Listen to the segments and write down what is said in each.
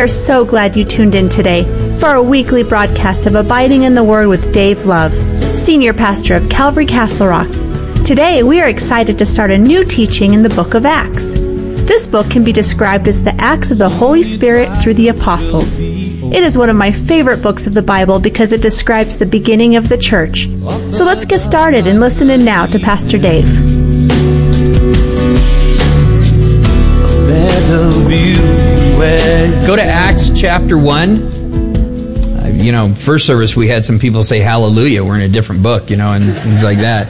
are so glad you tuned in today for our weekly broadcast of Abiding in the Word with Dave Love, Senior Pastor of Calvary Castle Rock. Today, we are excited to start a new teaching in the book of Acts. This book can be described as the Acts of the Holy Spirit through the Apostles. It is one of my favorite books of the Bible because it describes the beginning of the church. So let's get started and listen in now to Pastor Dave. Go to Acts chapter 1. First service we had some people say hallelujah. We're in a different book, and things like that.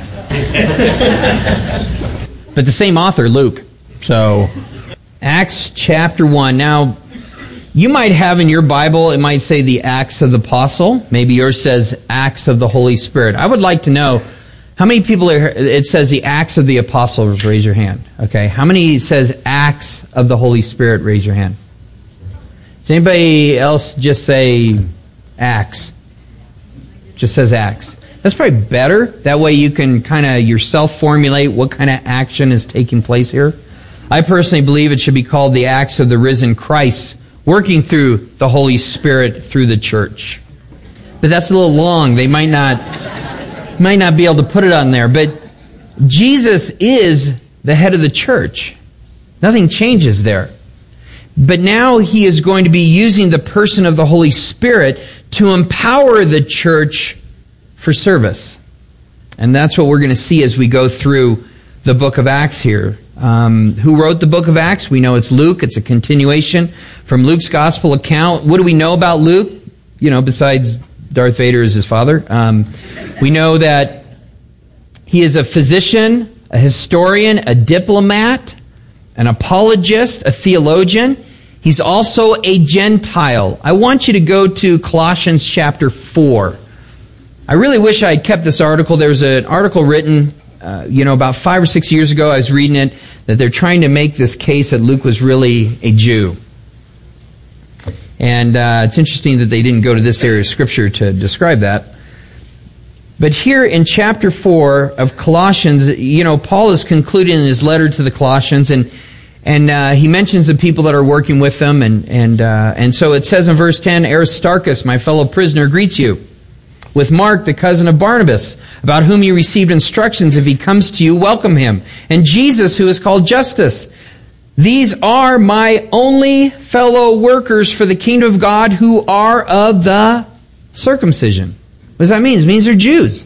But the same author, Luke. So, Acts chapter 1. Now, you might have in your Bible, it might say the Acts of the Apostle. Maybe yours says Acts of the Holy Spirit. I would like to know, how many people it says the Acts of the Apostles? Raise your hand. Okay. How many says Acts of the Holy Spirit? Raise your hand. Does anybody else just say Acts? Just says Acts. That's probably better. That way you can kind of yourself formulate what kind of action is taking place here. I personally believe it should be called the Acts of the Risen Christ, working through the Holy Spirit through the church. But that's a little long. They might not be able to put it on there. But Jesus is the head of the church. Nothing changes there. But now He is going to be using the person of the Holy Spirit to empower the church for service. And that's what we're going to see as we go through the book of Acts here. Who wrote the book of Acts? We know it's Luke. It's a continuation from Luke's gospel account. What do we know about Luke? Besides Darth Vader is his father. We know that he is a physician, a historian, a diplomat, an apologist, a theologian. He's also a Gentile. I want you to go to Colossians chapter 4. I really wish I had kept this article. There was an article written, about 5 or 6 years ago. I was reading it, that they're trying to make this case that Luke was really a Jew. And it's interesting that they didn't go to this area of Scripture to describe that. But here in chapter 4 of Colossians, Paul is concluding his letter to the Colossians, and he mentions the people that are working with them, and so it says in verse 10, Aristarchus, my fellow prisoner, greets you, with Mark, the cousin of Barnabas, about whom you received instructions. If he comes to you, welcome him. And Jesus, who is called Justus. These are my only fellow workers for the kingdom of God, who are of the circumcision. What does that mean? It means they're Jews.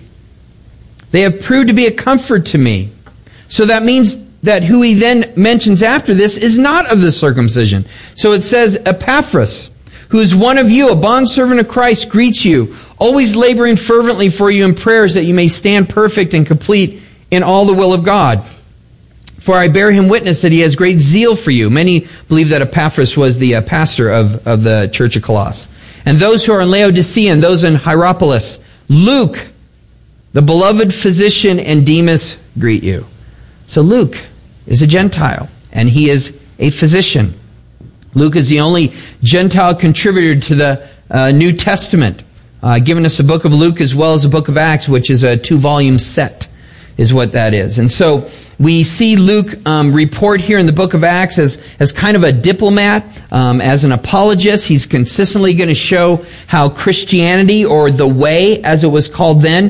They have proved to be a comfort to me. So that means that who he then mentions after this is not of the circumcision. So it says, Epaphras, who is one of you, a bondservant of Christ, greets you, always laboring fervently for you in prayers that you may stand perfect and complete in all the will of God. For I bear him witness that he has great zeal for you. Many believe that Epaphras was the pastor of the church of Colossus. And those who are in Laodicea and those in Hierapolis, Luke, the beloved physician, and Demas greet you. So Luke is a Gentile, and he is a physician. Luke is the only Gentile contributor to the New Testament, giving us the book of Luke as well as the book of Acts, which is a 2-volume set, is what that is. And so we see Luke report here in the book of Acts as kind of a diplomat, as an apologist. He's consistently going to show how Christianity, or the way as it was called then,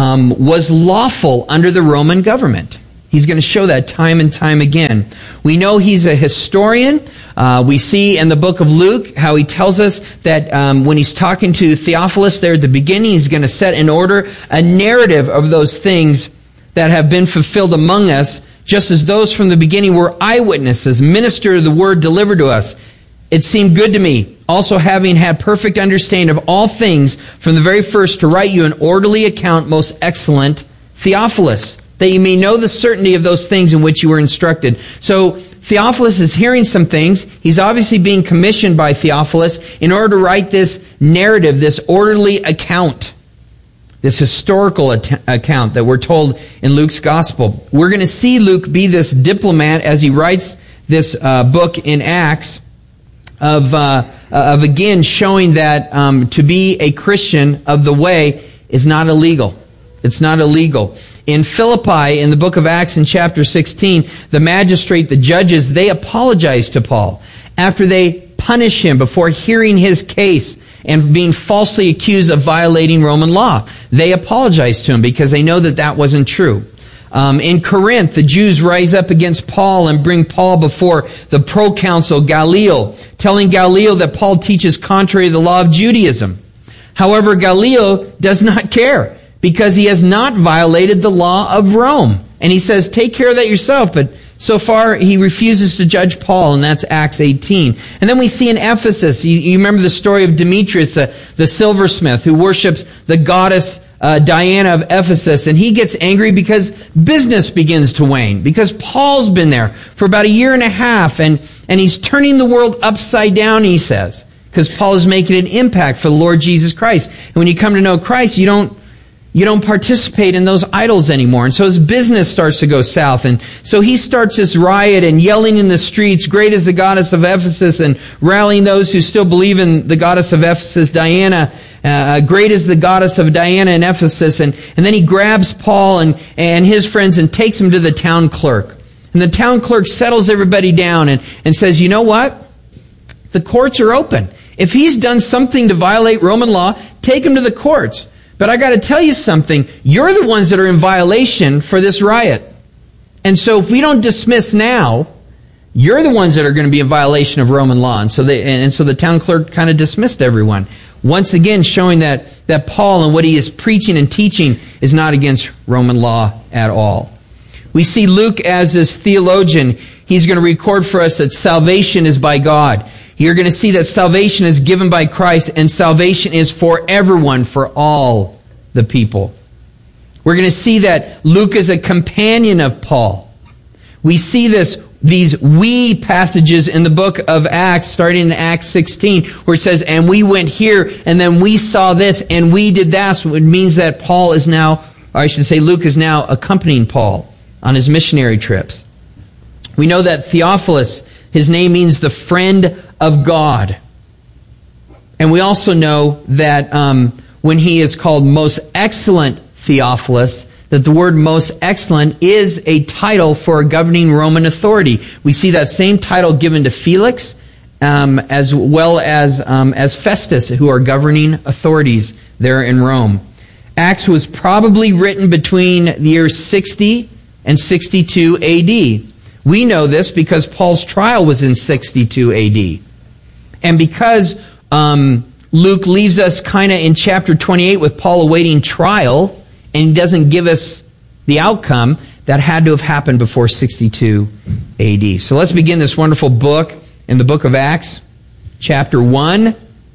was lawful under the Roman government. He's going to show that time and time again. We know he's a historian. We see in the book of Luke how he tells us that when he's talking to Theophilus there at the beginning, he's going to set in order a narrative of those things that have been fulfilled among us, just as those from the beginning were eyewitnesses, minister of the word delivered to us. It seemed good to me, also having had perfect understanding of all things from the very first, to write you an orderly account, most excellent Theophilus, that you may know the certainty of those things in which you were instructed. So Theophilus is hearing some things. He's obviously being commissioned by Theophilus in order to write this narrative, this orderly account, this historical account that we're told in Luke's gospel. We're going to see Luke be this diplomat as he writes this book in Acts of again showing that to be a Christian of the way is not illegal. It's not illegal. In Philippi, in the book of Acts in chapter 16, the magistrate, the judges, they apologized to Paul after they punish him before hearing his case and being falsely accused of violating Roman law. They apologized to him because they know that that wasn't true. In Corinth, the Jews rise up against Paul and bring Paul before the proconsul Gallio, telling Gallio that Paul teaches contrary to the law of Judaism. However, Gallio does not care because he has not violated the law of Rome. And he says, take care of that yourself. But so far, he refuses to judge Paul, and that's Acts 18. And then we see in Ephesus, you remember the story of Demetrius, the silversmith, who worships the goddess Diana of Ephesus, and he gets angry because business begins to wane, because Paul's been there for about 1.5 years, and he's turning the world upside down, he says, because Paul is making an impact for the Lord Jesus Christ. And when you come to know Christ, you don't participate in those idols anymore. And so his business starts to go south. And so he starts this riot and yelling in the streets, great is the goddess of Ephesus, and rallying those who still believe in the goddess of Ephesus, Diana. Great is the goddess of Diana in Ephesus. And then he grabs Paul and his friends and takes them to the town clerk. And the town clerk settles everybody down and says, you know what? The courts are open. If he's done something to violate Roman law, take him to the courts. But I got to tell you something. You're the ones that are in violation for this riot. And so if we don't dismiss now, you're the ones that are going to be in violation of Roman law. And so the town clerk kind of dismissed everyone. Once again, showing that Paul and what he is preaching and teaching is not against Roman law at all. We see Luke as this theologian. He's going to record for us that salvation is by God. You're going to see that salvation is given by Christ, and salvation is for everyone, for all the people. We're going to see that Luke is a companion of Paul. We see these we passages in the book of Acts, starting in Acts 16, where it says, and we went here, and then we saw this, and we did that. So it means that Paul is now, or I should say Luke is now accompanying Paul on his missionary trips. We know that Theophilus, his name means the friend of God. And we also know that when he is called most excellent Theophilus, that the word most excellent is a title for a governing Roman authority. We see that same title given to Felix, as well as Festus, who are governing authorities there in Rome. Acts was probably written between the years 60 and 62 AD. We know this because Paul's trial was in 62 AD. And because Luke leaves us kind of in chapter 28 with Paul awaiting trial, and he doesn't give us the outcome, that had to have happened before 62 AD. So let's begin this wonderful book in the book of Acts, chapter 1.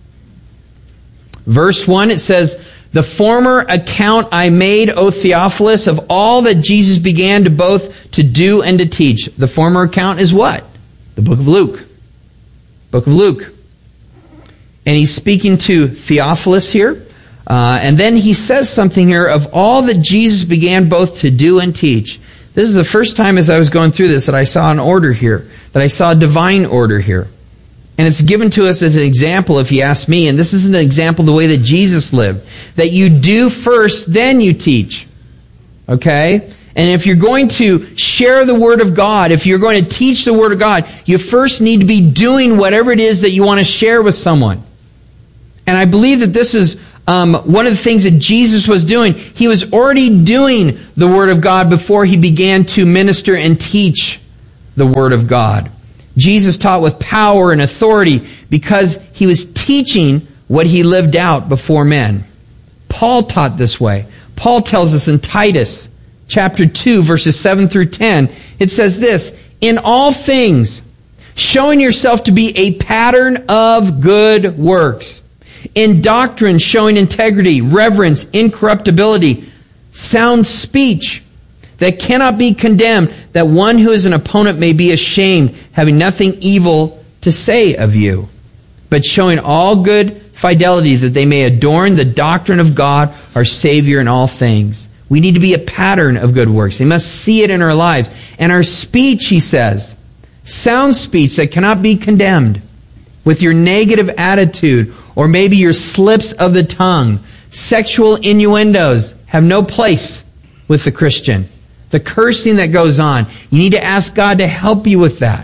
Verse 1, it says, the former account I made, O Theophilus, of all that Jesus began to both to do and to teach. The former account is what? The book of Luke. Book of Luke. And he's speaking to Theophilus here. And then he says something here of all that Jesus began both to do and teach. This is the first time as I was going through this that I saw an order here, that I saw a divine order here. And it's given to us as an example, if you ask me, and this is an example of the way that Jesus lived, that you do first, then you teach. Okay? And if you're going to share the Word of God, if you're going to teach the Word of God, you first need to be doing whatever it is that you want to share with someone. And I believe that this is one of the things that Jesus was doing. He was already doing the Word of God before he began to minister and teach the Word of God. Jesus taught with power and authority because he was teaching what he lived out before men. Paul taught this way. Paul tells us in Titus chapter 2, verses 7 through 10, it says this, in all things, showing yourself to be a pattern of good works. In doctrine, showing integrity, reverence, incorruptibility, sound speech that cannot be condemned, that one who is an opponent may be ashamed, having nothing evil to say of you, but showing all good fidelity, that they may adorn the doctrine of God, our Savior, in all things. We need to be a pattern of good works. They must see it in our lives. And our speech, he says, sound speech that cannot be condemned, with your negative attitude, or maybe your slips of the tongue, sexual innuendos have no place with the Christian. The cursing that goes on, you need to ask God to help you with that.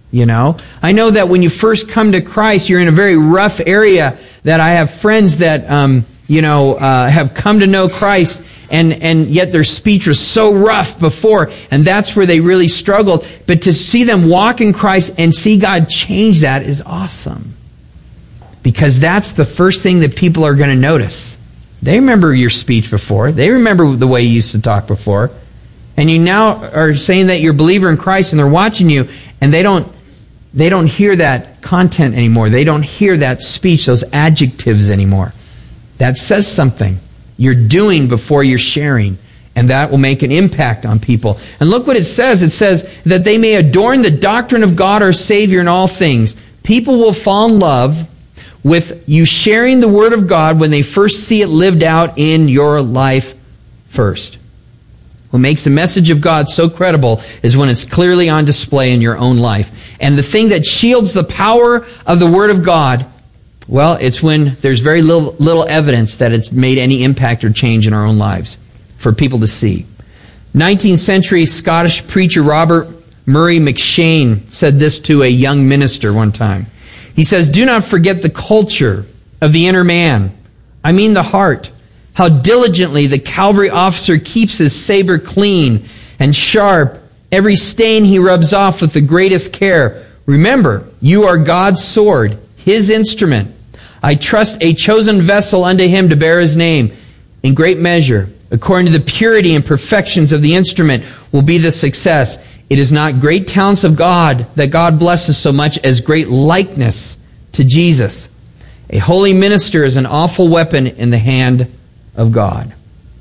You know, I know that when you first come to Christ, you're in a very rough area. That I have friends that have come to know Christ, and yet their speech was so rough before, and that's where they really struggled. But to see them walk in Christ and see God change that is awesome, because that's the first thing that people are going to notice. They remember your speech before. They remember the way you used to talk before, and you now are saying that you're a believer in Christ, and they're watching you, and they don't hear that content anymore. They don't hear that speech, those adjectives anymore. That says something. You're doing before you're sharing, and that will make an impact on people. And look what it says. It says that they may adorn the doctrine of God our Savior in all things. People will fall in love with you sharing the Word of God when they first see it lived out in your life first. What makes the message of God so credible is when it's clearly on display in your own life. And the thing that shields the power of the Word of God, well, it's when there's very little evidence that it's made any impact or change in our own lives for people to see. 19th century Scottish preacher Robert Murray McCheyne said this to a young minister one time. He says, "Do not forget the culture of the inner man. I mean the heart. How diligently the cavalry officer keeps his saber clean and sharp. Every stain he rubs off with the greatest care. Remember, you are God's sword, His instrument. I trust a chosen vessel unto Him to bear His name. In great measure, according to the purity and perfections of the instrument, will be the success. It is not great talents of God that God blesses so much as great likeness to Jesus. A holy minister is an awful weapon in the hand of God."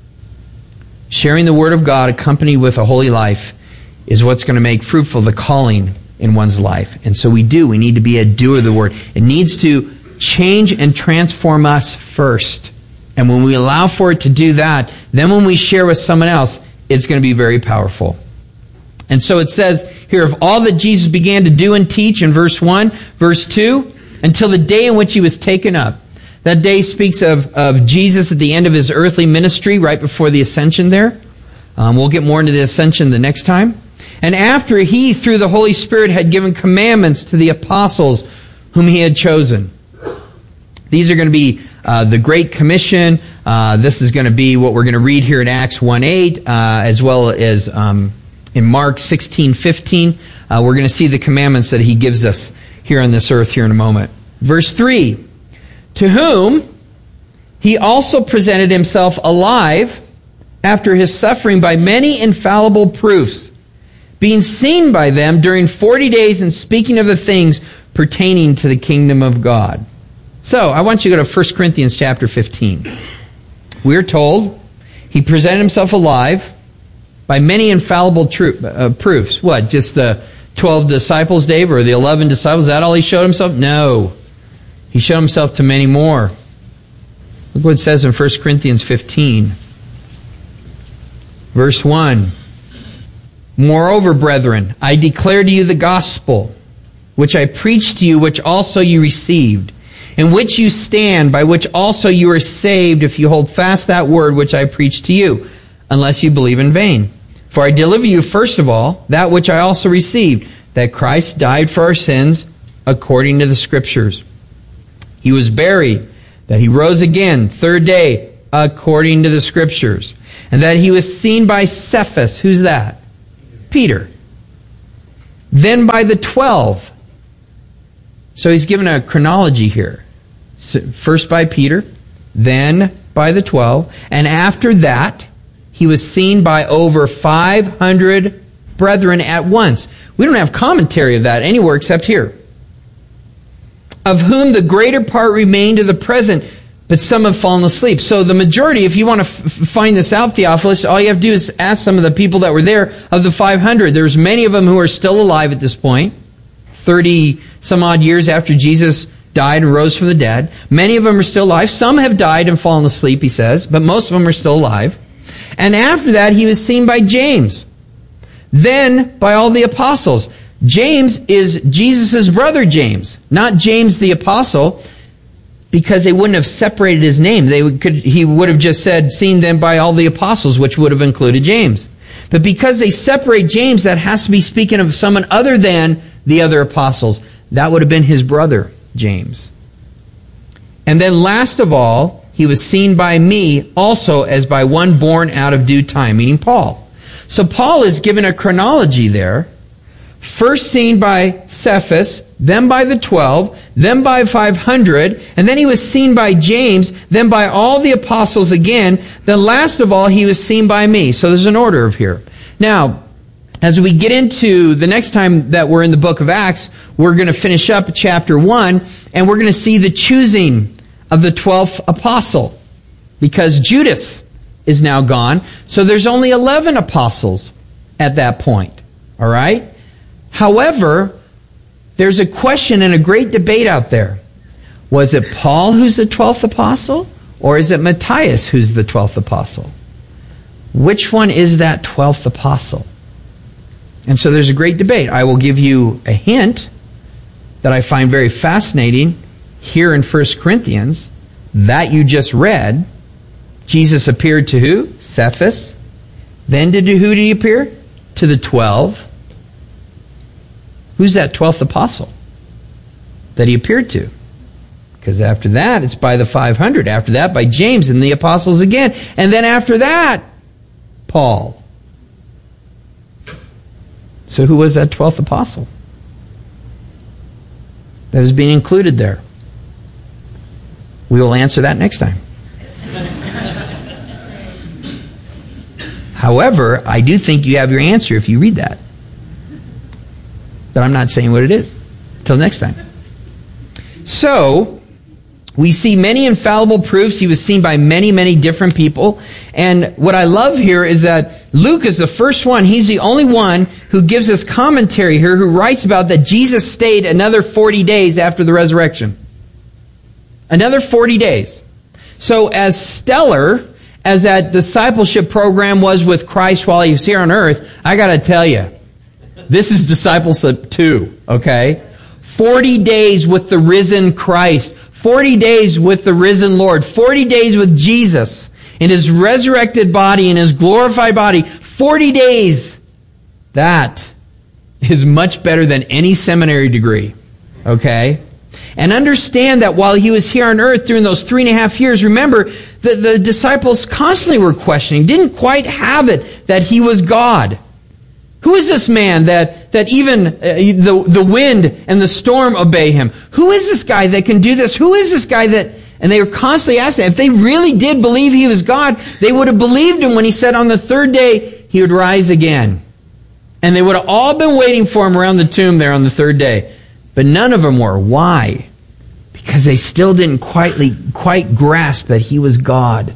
Sharing the Word of God accompanied with a holy life is what's going to make fruitful the calling in one's life. And so we need to be a doer of the Word. It needs to change and transform us first. And when we allow for it to do that, then when we share with someone else, it's going to be very powerful. And so it says here, of all that Jesus began to do and teach in verse 1, verse 2, until the day in which He was taken up. That day speaks of Jesus at the end of His earthly ministry, right before the ascension there. We'll get more into the ascension the next time. And after He, through the Holy Spirit, had given commandments to the apostles whom He had chosen. These are going to be the Great Commission. This is going to be what we're going to read here in Acts 1:8, as well as in Mark 16:15. We're going to see the commandments that He gives us here on this earth here in a moment. Verse 3, to whom He also presented Himself alive after His suffering by many infallible proofs, being seen by them during 40 days and speaking of the things pertaining to the kingdom of God. So, I want you to go to 1 Corinthians chapter 15. We're told He presented Himself alive by many infallible proofs. What, just the 12 disciples, Dave, or the 11 disciples? Is that all He showed Himself? No. He showed Himself to many more. Look what it says in 1 Corinthians 15. Verse 1. Moreover, brethren, I declare to you the gospel, which I preached to you, which also you received, in which you stand, by which also you are saved, if you hold fast that word which I preached to you, unless you believe in vain. For I deliver you, first of all, that which I also received, that Christ died for our sins, according to the Scriptures. He was buried, that He rose again, third day, according to the Scriptures. And that He was seen by Cephas. Who's that? Peter. Then by the 12. So He's given a chronology here. First by Peter, then by the 12. And after that, He was seen by over 500 brethren at once. We don't have commentary of that anywhere except here. Of whom the greater part remain to the present, but some have fallen asleep. So the majority, if you want to find this out, Theophilus, all you have to do is ask some of the people that were there. Of the 500, there's many of them who are still alive at this point, 30 some odd years after Jesus died and rose from the dead. Many of them are still alive. Some have died and fallen asleep, he says, but most of them are still alive. And after that, He was seen by James. Then by all the apostles. James is Jesus' brother James, not James the apostle, because they wouldn't have separated his name. He would have just said, seen them by all the apostles, which would have included James. But because they separate James, that has to be speaking of someone other than the other apostles. That would have been his brother, James. And then last of all, he was seen by me also as by one born out of due time, meaning Paul. So Paul is given a chronology there. First seen by Cephas, then by the 12, then by 500, and then he was seen by James, then by all the apostles again, then last of all he was seen by me. So there's an order of here. Now, as we get into the next time that we're in the book of Acts, we're going to finish up chapter 1, and we're going to see the choosing of the 12th apostle, because Judas is now gone. So there's only 11 apostles at that point. All right? However, there's a question and a great debate out there. Was it Paul who's the 12th apostle? Or is it Matthias who's the 12th apostle? Which one is that 12th apostle? And so there's a great debate. I will give you a hint that I find very fascinating. Here in 1 Corinthians, that you just read, Jesus appeared to who? Cephas. Then who did he appear? To the 12. Who's that 12th apostle that he appeared to? Because after that, it's by the 500. After that, by James and the apostles again. And then after that, Paul. So who was that 12th apostle that is being included there? We will answer that next time. However, I do think you have your answer if you read that. But I'm not saying what it is. Till next time. So, we see many infallible proofs. He was seen by many, many different people. And what I love here is that Luke is the first one. He's the only one who gives us commentary here, who writes about that Jesus stayed another 40 days after the resurrection. Another 40 days. So as stellar as that discipleship program was with Christ while he was here on earth, I got to tell you, this is discipleship too, okay? 40 days with the risen Christ. 40 days with the risen Lord. 40 days with Jesus in his resurrected body, in his glorified body. 40 days. That is much better than any seminary degree, okay? And understand that while he was here on earth during those 3.5 years, remember, the disciples constantly were questioning, didn't quite have it that he was God. Who is this man that even the wind and the storm obey him? Who is this guy that can do this? Who is this guy that... And they were constantly asking. If they really did believe he was God, they would have believed him when he said on the third day he would rise again. And they would have all been waiting for him around the tomb there on the third day. But none of them were. Why? Because they still didn't quite grasp that he was God.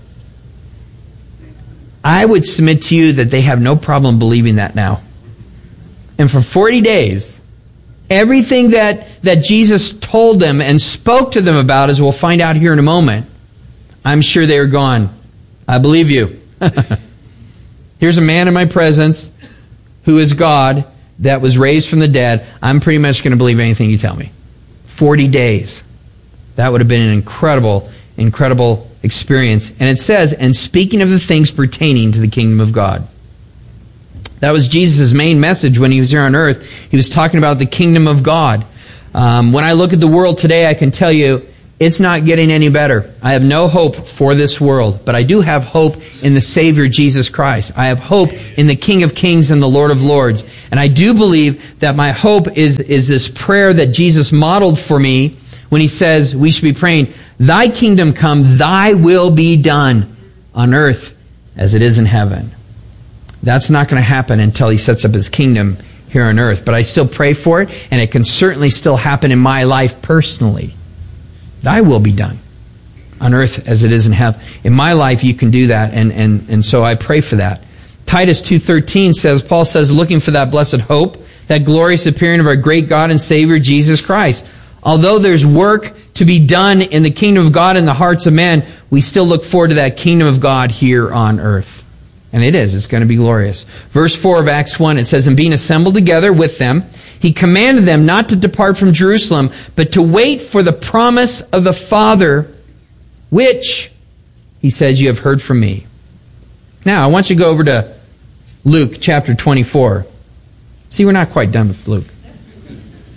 I would submit to you that they have no problem believing that now. And for 40 days, everything that Jesus told them and spoke to them about, as we'll find out here in a moment, I'm sure they were going, I believe you. Here's a man in my presence who is God that was raised from the dead. I'm pretty much going to believe anything you tell me. 40 days. That would have been an incredible, incredible experience. And it says, and speaking of the things pertaining to the kingdom of God. That was Jesus' main message when he was here on earth. He was talking about the kingdom of God. When I look at the world today, I can tell you, it's not getting any better. I have no hope for this world, but I do have hope in the Savior Jesus Christ. I have hope in the King of Kings and the Lord of Lords. And I do believe that my hope is this prayer that Jesus modeled for me when he says we should be praying, Thy kingdom come, Thy will be done on earth as it is in heaven. That's not going to happen until he sets up his kingdom here on earth. But I still pray for it, and it can certainly still happen in my life personally. Thy will be done on earth as it is in heaven. In my life, you can do that, and so I pray for that. Titus 2:13 says, Paul says, looking for that blessed hope, that glorious appearing of our great God and Savior, Jesus Christ. Although there's work to be done in the kingdom of God in the hearts of men, we still look forward to that kingdom of God here on earth. And it is. It's going to be glorious. Verse 4 of Acts 1, it says, and being assembled together with them, he commanded them not to depart from Jerusalem, but to wait for the promise of the Father, which, he says, you have heard from me. Now, I want you to go over to Luke chapter 24. See, we're not quite done with Luke.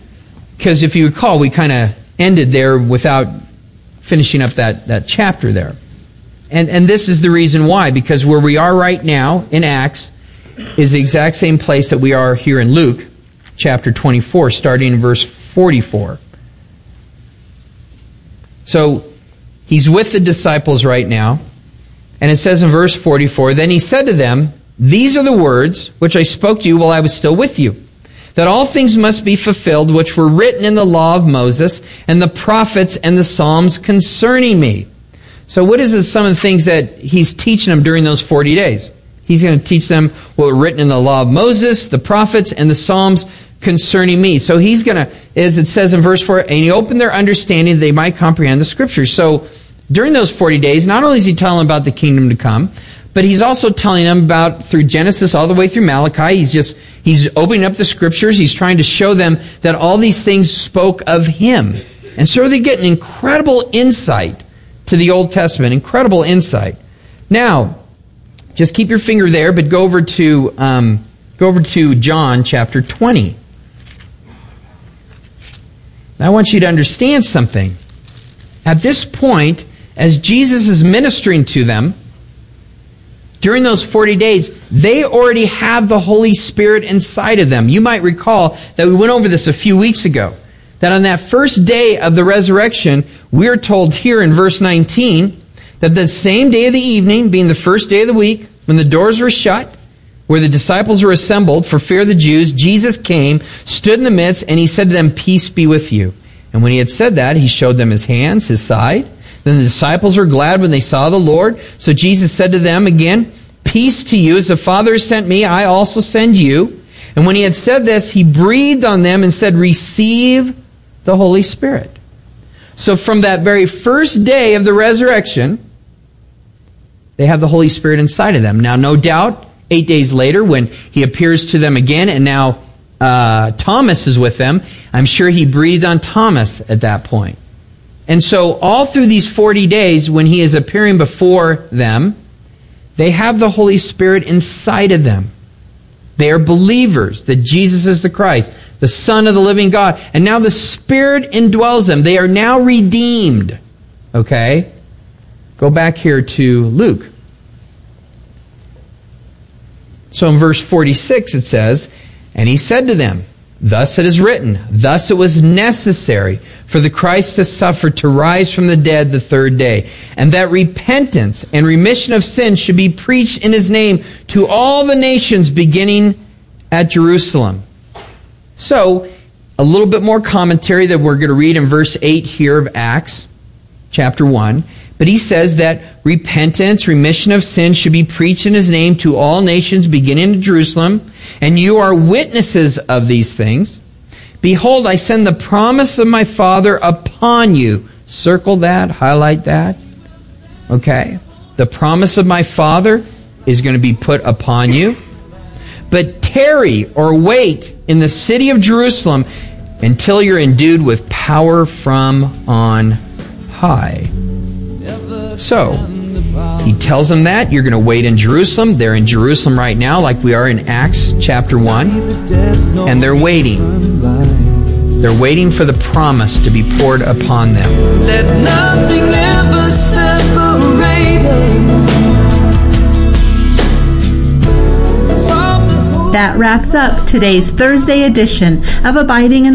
Because if you recall, we kind of ended there without finishing up that chapter there. And this is the reason why, because where we are right now in Acts is the exact same place that we are here in Luke, chapter 24, starting in verse 44. So, he's with the disciples right now, and it says in verse 44, "Then he said to them, 'These are the words which I spoke to you while I was still with you, that all things must be fulfilled which were written in the law of Moses and the prophets and the Psalms concerning me.'" So what is some of the things that he's teaching them during those 40 days? He's going to teach them what were written in the law of Moses, the prophets, and the Psalms concerning me. So he's going to, as it says in verse 4, "And he opened their understanding that they might comprehend the Scriptures." So during those 40 days, not only is he telling them about the kingdom to come, but he's also telling them about, through Genesis all the way through Malachi, he's opening up the Scriptures. He's trying to show them that all these things spoke of him. And so they get an incredible insight to the Old Testament. Incredible insight. Now, just keep your finger there, but go over to John chapter 20. Now I want you to understand something. At this point, as Jesus is ministering to them, during those 40 days, they already have the Holy Spirit inside of them. You might recall that we went over this a few weeks ago. That on that first day of the resurrection, we're told here in verse 19, that the same day of the evening, being the first day of the week, when the doors were shut, where the disciples were assembled for fear of the Jews, Jesus came, stood in the midst, and he said to them, "Peace be with you." And when he had said that, he showed them his hands, his side. Then the disciples were glad when they saw the Lord. So Jesus said to them again, "Peace to you. As the Father has sent me, I also send you." And when he had said this, he breathed on them and said, "Receive the Holy Spirit." So from that very first day of the resurrection, they have the Holy Spirit inside of them. Now, no doubt, 8 days later, when he appears to them again, and now Thomas is with them, I'm sure he breathed on Thomas at that point. And so all through these 40 days, when he is appearing before them, they have the Holy Spirit inside of them. They are believers that Jesus is the Christ, the Son of the living God. And now the Spirit indwells them. They are now redeemed. Okay? Go back here to Luke. So in verse 46 it says, "And he said to them, 'Thus it is written, thus it was necessary for the Christ to suffer, to rise from the dead the third day, and that repentance and remission of sins should be preached in his name to all the nations, beginning at Jerusalem.'" So, a little bit more commentary that we're going to read in verse 8 here of Acts chapter 1. But he says that repentance, remission of sins should be preached in his name to all nations, beginning at Jerusalem. And you are witnesses of these things. Behold, I send the promise of my Father upon you. Circle that, highlight that. Okay? The promise of my Father is going to be put upon you. But tarry or wait in the city of Jerusalem until you're endued with power from on high. So, he tells them that you're going to wait in Jerusalem. They're in Jerusalem right now, like we are in Acts chapter 1. And they're waiting. They're waiting for the promise to be poured upon them. Let nothing ever separate us. That wraps up today's Thursday edition of Abiding in